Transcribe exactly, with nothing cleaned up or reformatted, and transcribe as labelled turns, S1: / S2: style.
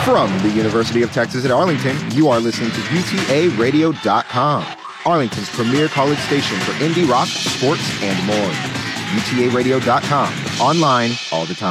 S1: From the University of Texas at Arlington, you are listening to U T A radio dot com, Arlington's premier college station for indie rock, sports, and more. U T A radio dot com, online all the time.